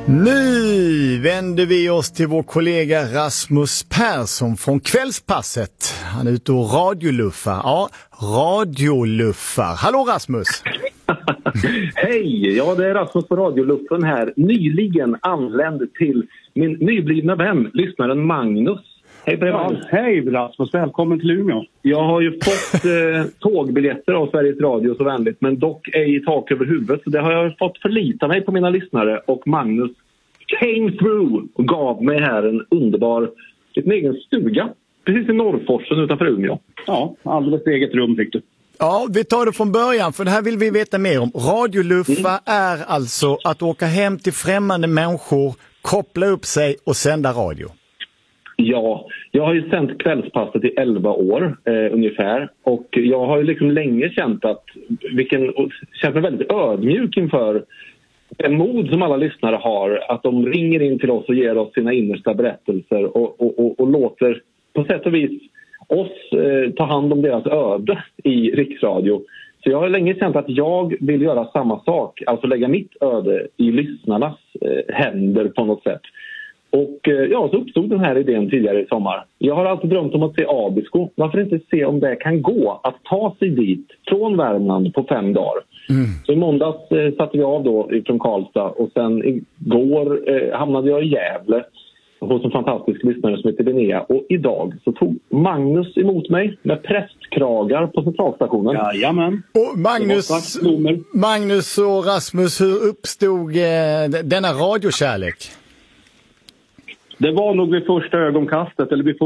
Nu vänder vi oss till vår kollega Rasmus Persson från Kvällspasset. Han är ute och radioluffar. Ja, radioluffar. Hallå Rasmus! Hej! Ja, det är Rasmus på radioluffen här. Nyligen anländ till min nyblivna vän, lyssnaren Magnus. Hej på dig, Magnus. Hej Rasmus, välkommen till Umeå. Jag har ju fått tågbiljetter av Sveriges Radio så vänligt, men dock ej tak över huvudet. Så det har jag fått förlita mig på mina lyssnare, och Magnus came through och gav mig här en underbar, liten egen stuga. Precis i Norrforsen utanför Umeå. Ja, alldeles eget rum fick du. Ja, vi tar det från början, för det här vill vi veta mer om. Radioluffa är alltså att åka hem till främmande människor, koppla upp sig och sända radio. Ja, jag har ju sänt Kvällspasset i 11 år ungefär, och jag har ju liksom länge känt känt mig väldigt ödmjuk inför det mod som alla lyssnare har, att de ringer in till oss och ger oss sina innersta berättelser och låter på sätt och vis oss ta hand om deras öde i Riksradio. Så jag har länge känt att jag vill göra samma sak, alltså lägga mitt öde i lyssnarnas händer på något sätt. Och ja, så uppstod den här idén tidigare i sommar. Jag har alltid drömt om att se Abisko. Varför inte se om det kan gå att ta sig dit från Värmland på 5 dagar? Så i måndags satte vi av då från Karlstad, och sen igår hamnade jag i Gävle hos en fantastisk lyssnare som heter Linnea. Och idag så tog Magnus emot mig med prästkragar på centralstationen. Jajamän. Och Magnus och Rasmus, hur uppstod denna radiokärlek? Det var nog vid första ögonkastet, eller vid